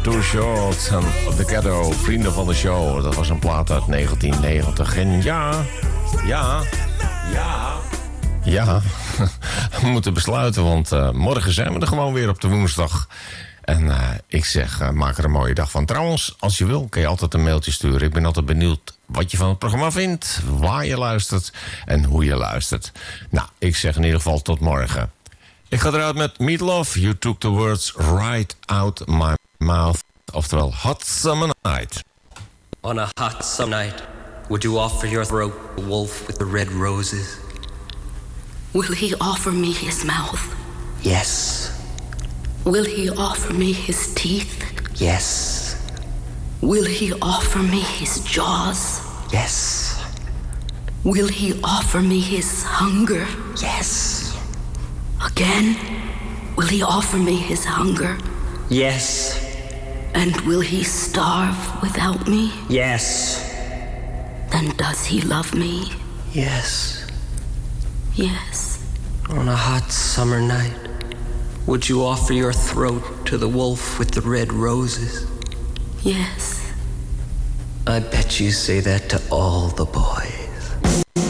Too Short en The Ghetto, vrienden van de show. Dat was een plaat uit 1990. En ja, we moeten besluiten, want morgen zijn we er gewoon weer op de woensdag. En ik zeg, maak er een mooie dag van. Trouwens, als je wil, kun je altijd een mailtje sturen. Ik ben altijd benieuwd wat je van het programma vindt, waar je luistert en hoe je luistert. Nou, ik zeg in ieder geval tot morgen. Ik ga eruit met Meat Love. You took the words right out my mouth. Oftewel, Hot Summer Night. On a hot summer night, would you offer your throat to the wolf with the red roses? Will he offer me his mouth? Yes. Will he offer me his teeth? Yes. Will he offer me his jaws? Yes. Will he offer me his hunger? Yes. Again, will he offer me his hunger? Yes. And will he starve without me? Yes. Then does he love me? Yes. Yes. On a hot summer night, would you offer your throat to the wolf with the red roses? Yes. I bet you say that to all the boys.